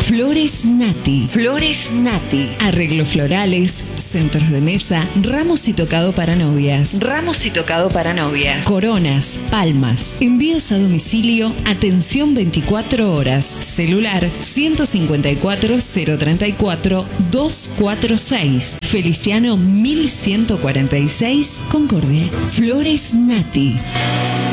Flores Nati. Flores Nati. Arreglos florales, centros de mesa, ramos y tocado para novias. Ramos y tocado para novias. Coronas, palmas. Envíos a domicilio. Atención 24 horas. Celular 154 034 246. Feliciano 1146, Concordia. Flores Nati.